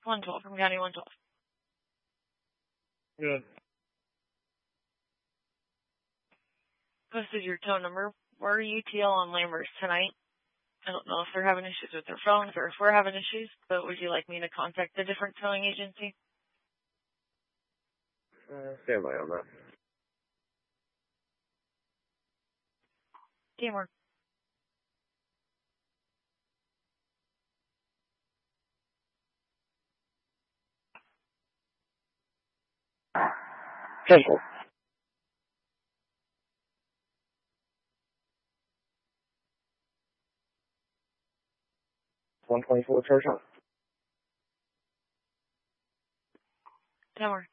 112 from County 112. Good. Posted your tow number. We're UTL on Lambert's tonight. I don't know if they're having issues with their phones or if we're having issues, but would you like me to contact a different towing agency? Stand by on that. Teamwork. Simple. 124 church on. Teamwork.